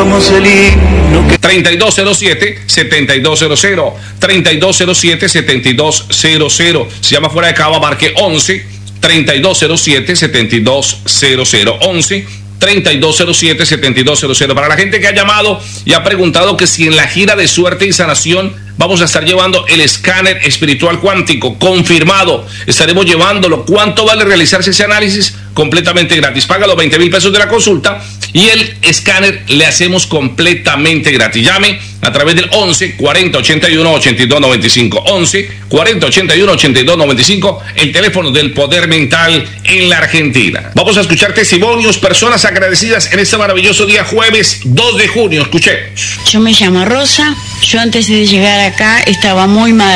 cantamos el himno que... 3207-7200, 3207-7200. Si llama fuera de Cava, marque 11-3207-7200, 11-3207-7200. Para la gente que ha llamado y ha preguntado que si en la gira de suerte y sanación vamos a estar llevando el escáner espiritual cuántico, confirmado, estaremos llevándolo. ¿Cuánto vale realizarse ese análisis? Completamente gratis. Paga los 20,000 pesos de la consulta y el escáner le hacemos completamente gratis. Llame a través del 11-40-81-8295, 11-40-81-8295, el teléfono del Poder Mental en la Argentina. Vamos a escuchar testimonios, personas agradecidas en este maravilloso día jueves 2 de junio. Escuchemos. Yo me llamo Rosa. Yo antes de llegar acá estaba muy mal.